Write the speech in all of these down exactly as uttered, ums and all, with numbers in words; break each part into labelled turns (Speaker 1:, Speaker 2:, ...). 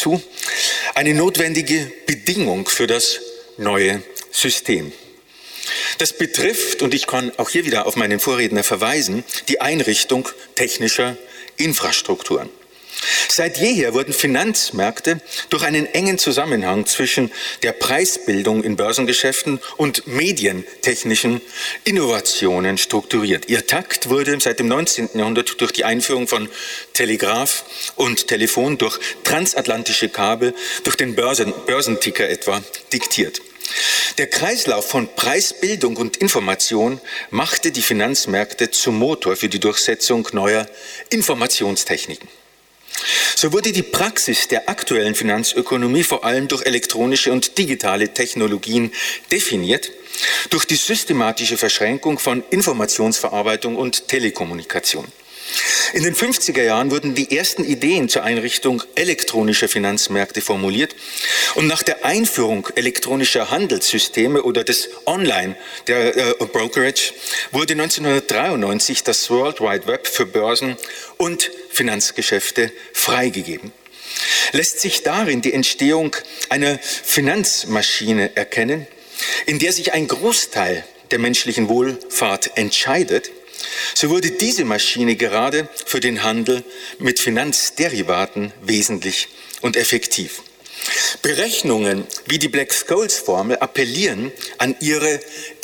Speaker 1: hinzu, eine notwendige Bedingung für das neue System. Das betrifft, und ich kann auch hier wieder auf meinen Vorredner verweisen, die Einrichtung technischer Infrastrukturen. Seit jeher wurden Finanzmärkte durch einen engen Zusammenhang zwischen der Preisbildung in Börsengeschäften und medientechnischen Innovationen strukturiert. Ihr Takt wurde seit dem neunzehnten Jahrhundert durch die Einführung von Telegraph und Telefon, durch transatlantische Kabel, durch den Börsen, Börsenticker etwa diktiert. Der Kreislauf von Preisbildung und Information machte die Finanzmärkte zum Motor für die Durchsetzung neuer Informationstechniken. So wurde die Praxis der aktuellen Finanzökonomie vor allem durch elektronische und digitale Technologien definiert, durch die systematische Verschränkung von Informationsverarbeitung und Telekommunikation. In den fünfziger Jahren wurden die ersten Ideen zur Einrichtung elektronischer Finanzmärkte formuliert und nach der Einführung elektronischer Handelssysteme oder des Online, der äh, Brokerage, wurde neunzehnhundertdreiundneunzig das World Wide Web für Börsen und Finanzgeschäfte freigegeben. Lässt sich darin die Entstehung einer Finanzmaschine erkennen, in der sich ein Großteil der menschlichen Wohlfahrt entscheidet, so wurde diese Maschine gerade für den Handel mit Finanzderivaten wesentlich und effektiv. Berechnungen wie die Black-Scholes-Formel appellieren an ihre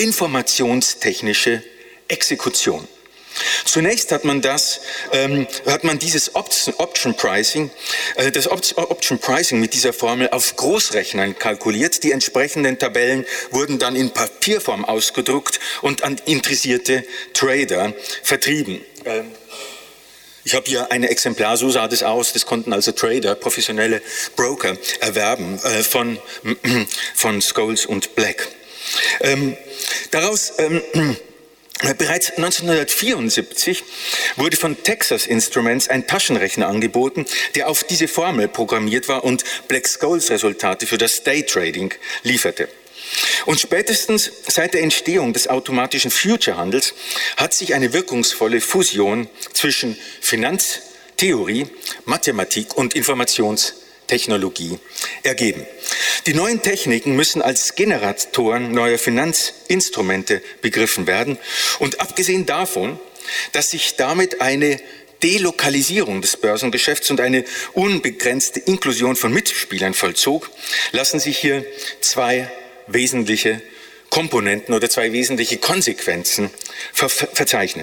Speaker 1: informationstechnische Exekution. Zunächst hat man das, ähm, hat man dieses Option Pricing, äh, das Option Pricing mit dieser Formel auf Großrechnern kalkuliert. Die entsprechenden Tabellen wurden dann in Papierform ausgedruckt und an interessierte Trader vertrieben. Ähm, Ich habe hier ein Exemplar, so sah das aus, das konnten also Trader, professionelle Broker erwerben äh, von, von Scholes und Black. Ähm, daraus ähm, Bereits neunzehnhundertvierundsiebzig wurde von Texas Instruments ein Taschenrechner angeboten, der auf diese Formel programmiert war und Black-Scholes Resultate für das Day-Trading lieferte. Und spätestens seit der Entstehung des automatischen Future-Handels hat sich eine wirkungsvolle Fusion zwischen Finanztheorie, Mathematik und Informationstechnologie ergeben. Die neuen Techniken müssen als Generatoren neuer Finanzinstrumente begriffen werden. Und abgesehen davon, dass sich damit eine Delokalisierung des Börsengeschäfts und eine unbegrenzte Inklusion von Mitspielern vollzog, lassen sich hier zwei wesentliche Komponenten oder zwei wesentliche Konsequenzen ver- verzeichnen.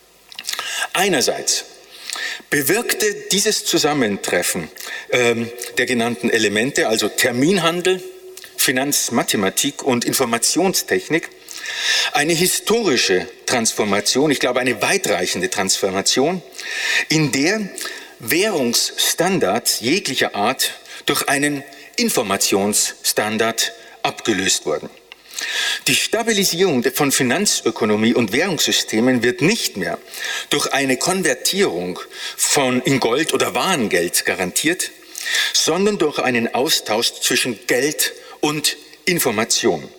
Speaker 1: Einerseits bewirkte dieses Zusammentreffen ähm, der genannten Elemente, also Terminhandel, Finanzmathematik und Informationstechnik, eine historische Transformation, ich glaube eine weitreichende Transformation, in der Währungsstandards jeglicher Art durch einen Informationsstandard abgelöst wurden. Die Stabilisierung von Finanzökonomie und Währungssystemen wird nicht mehr durch eine Konvertierung von in Gold oder Warengeld garantiert, sondern durch einen Austausch zwischen Geld und Information.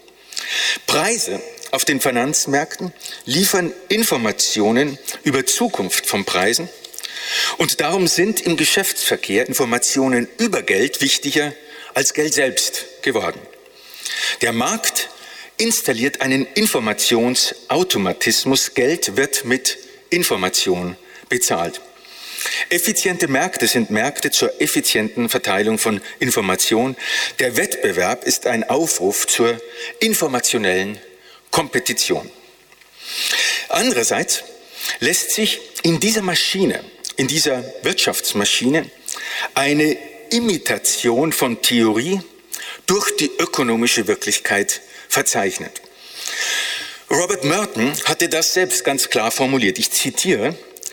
Speaker 1: Preise auf den Finanzmärkten liefern Informationen über Zukunft von Preisen und darum sind im Geschäftsverkehr Informationen über Geld wichtiger als Geld selbst geworden. Der Markt installiert einen Informationsautomatismus. Geld wird mit Information bezahlt. Effiziente Märkte sind Märkte zur effizienten Verteilung von Information. Der Wettbewerb ist ein Aufruf zur informationellen Kompetition. Andererseits lässt sich in dieser Maschine, in dieser Wirtschaftsmaschine, eine Imitation von Theorie durch die ökonomische Wirklichkeit verzeichnet. Robert Merton hatte das selbst ganz klar formuliert. Ich zitiere: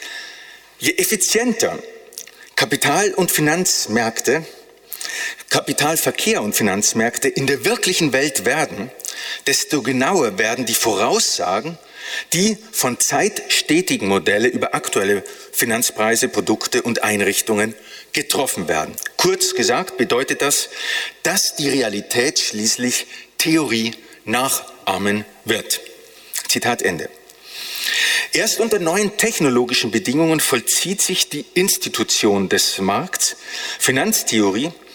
Speaker 1: Je effizienter Kapital- und Finanzmärkte, Kapitalverkehr und Finanzmärkte in der wirklichen Welt werden, desto genauer werden die Voraussagen, die von zeitstetigen Modelle über aktuelle Finanzpreise, Produkte und Einrichtungen getroffen werden. Kurz gesagt bedeutet das, dass die Realität schließlich Theorie nachahmen wird. Zitat Ende. Erst unter neuen technologischen Bedingungen vollzieht sich die Institution des Markts. Finanztheorie